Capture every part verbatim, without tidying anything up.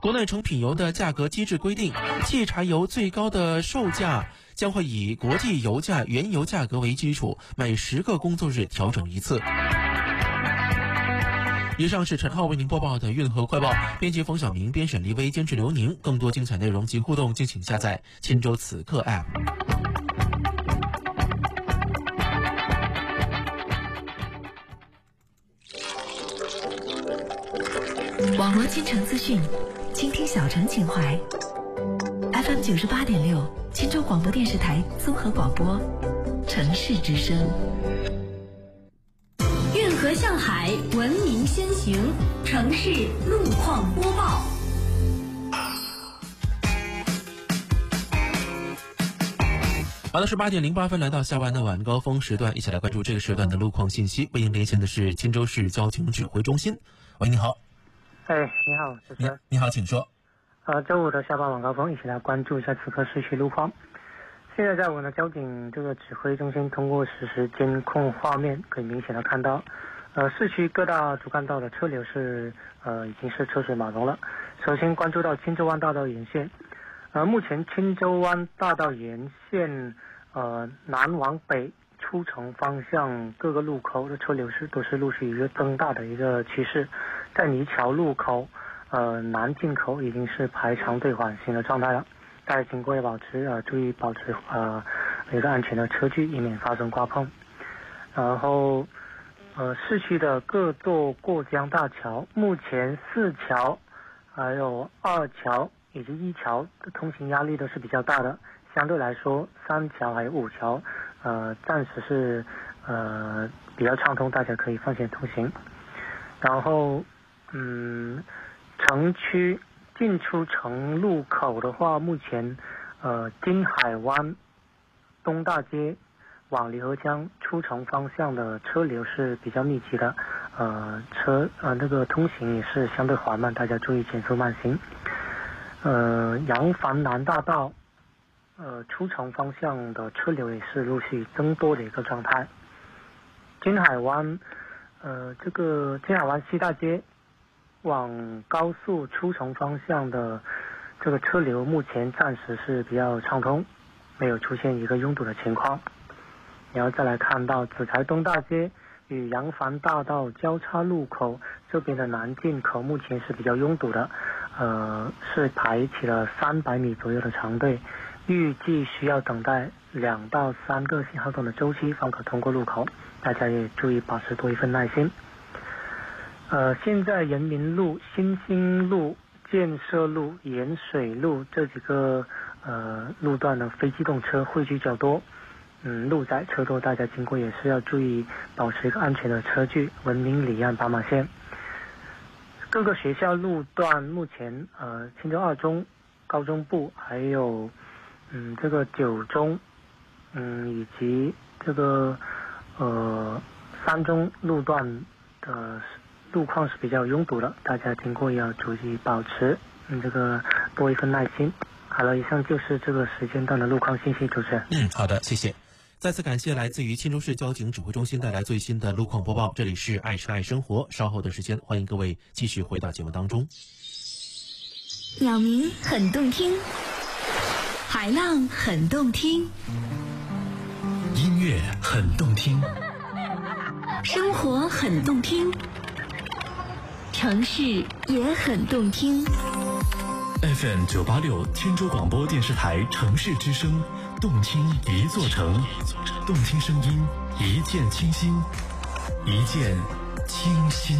国内成品油的价格机制规定，汽柴油最高的售价将会以国际油价原油价格为基础，每十个工作日调整一次。以上是陈浩为您播报的运河快报，编辑冯晓明，编审黎威，监制刘宁。更多精彩内容及互动，敬请下载钦州此刻 App。 网络京城资讯，倾听小城情怀。F M 九十八点六，钦州广播电视台综合广播，城市之声。 运河向海，文明先行，城市路况播报。 好的，是八点零八分，来到下班的晚高峰时段，一起来关注这个时段的路况信息。为您连线的是钦州市交警指挥中心。喂，你好。 哎，你好，主持人。 你好，请说。 呃，周五的下班晚高峰，一起来关注一下此刻市区路况。现在在我们的交警这个指挥中心，通过实时监控画面，可以明显的看到，呃，市区各大主干道的车流是呃已经是车水马龙了。首先关注到钦州湾大道沿线，呃，目前钦州湾大道沿线，呃，南往北出城方向各个路口的车流是都是陆续一个增大的一个趋势。在泥桥路口，呃，南进口已经是排长队缓行的状态了。大家经过要保持呃注意保持呃一个安全的车距，以免发生刮碰。然后呃市区的各座过江大桥，目前四桥还有二桥以及一桥的通行压力都是比较大的，相对来说三桥还有五桥呃暂时是呃比较畅通，大家可以放心通行。然后嗯城区进出城路口的话，目前呃金海湾东大街往离河江出城方向的车流是比较密集的，呃车呃那个通行也是相对缓慢，大家注意减速慢行。呃扬帆南大道呃出城方向的车流也是陆续增多的一个状态。金海湾呃这个金海湾西大街往高速出城方向的这个车流目前暂时是比较畅通，没有出现一个拥堵的情况。然后再来看到紫财东大街与扬帆大道交叉路口这边的南进口目前是比较拥堵的，呃，是排起了三百米左右的长队，预计需要等待两到三个信号灯的周期方可通过路口，大家也注意保持多一份耐心。呃，现在人民路、新兴路、建设路、盐水路这几个呃路段的非机动车汇聚较多，嗯，路窄车多，大家经过也是要注意保持一个安全的车距，文明礼让斑马线。各个学校路段目前呃钦州二中、高中部还有嗯这个九中，嗯以及这个呃三中路段的路况是比较拥堵的，大家经过要注意保持嗯这个多一份耐心。好了，以上就是这个时间段的路况信息，主持人。 嗯，好的，谢谢。再次感谢来自于钦州市交警指挥中心带来最新的路况播报。这里是爱车爱生活，稍后的时间欢迎各位继续回到节目当中。 鸟鸣很动听，海浪很动听， 音乐很动听， 生活很动听，城市也很动听。 F M 九八六钦州广播电视台城市之声，动听一座城，动听声音，一见倾心，一见倾心。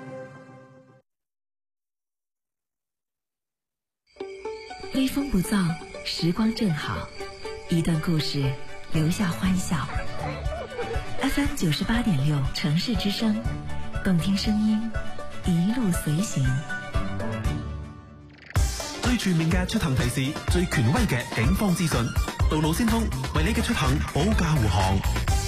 微风不燥，时光正好，一段故事留下欢笑。F M 九十八点六城市之声，动听声音，一路隨行。 最全面嘅出行提示，最權威嘅警方資訊，道路先鋒為你嘅出行保駕護航。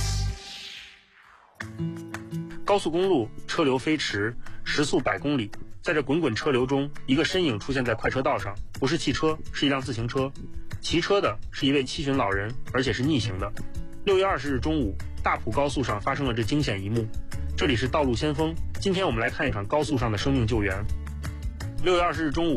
高速公路車流飛馳，時速百公里，在這滾滾車流中，一個身影出現在快車道上，不是汽車，是一輛自行車。騎車的是一位七旬老人，而且是逆行的。六月二十日中午，大埔高速上發生了這驚險一幕。這裡是道路先鋒，今天我們來看一場高速上的生命救援。六月二十日中午。